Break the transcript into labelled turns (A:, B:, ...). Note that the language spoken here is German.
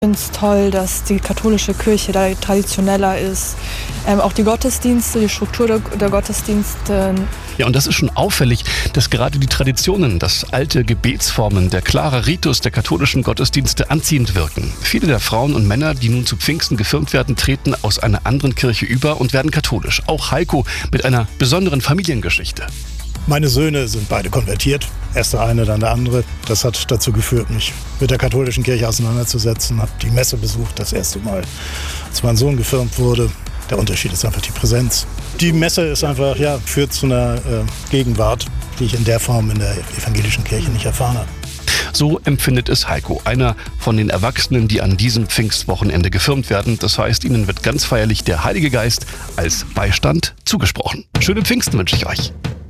A: Ich finde es toll, dass die katholische Kirche da traditioneller ist. Auch die Gottesdienste, die Struktur der Gottesdienste.
B: Ja, und das ist schon auffällig, dass gerade die Traditionen, das alte Gebetsformen, der klare Ritus der katholischen Gottesdienste anziehend wirken. Viele der Frauen und Männer, die nun zu Pfingsten gefirmt werden, treten aus einer anderen Kirche über und werden katholisch. Auch Heiko mit einer besonderen Familiengeschichte.
C: Meine Söhne sind beide konvertiert. Erst der eine, dann der andere. Das hat dazu geführt, mich mit der katholischen Kirche auseinanderzusetzen. Habe die Messe besucht, das erste Mal, als mein Sohn gefirmt wurde. Der Unterschied ist einfach die Präsenz. Die Messe ist einfach, führt zu einer Gegenwart, die ich in der Form in der evangelischen Kirche nicht erfahren habe.
B: So empfindet es Heiko, einer von den Erwachsenen, die an diesem Pfingstwochenende gefirmt werden. Das heißt, ihnen wird ganz feierlich der Heilige Geist als Beistand zugesprochen. Schöne Pfingsten wünsche ich euch.